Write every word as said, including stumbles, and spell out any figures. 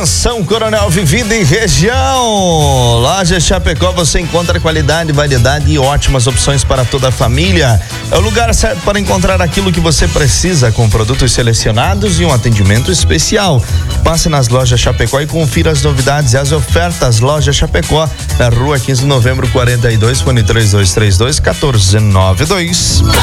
São Coronel Vivida e região. Loja Chapecó, você encontra qualidade, variedade e ótimas opções para toda a família. É o lugar certo para encontrar aquilo que você precisa, com produtos selecionados e um atendimento especial. Passe nas lojas Chapecó e confira as novidades e as ofertas. Loja Chapecó, na rua quinze de novembro, quarenta e dois, fone três dois três dois, um quatro nove dois.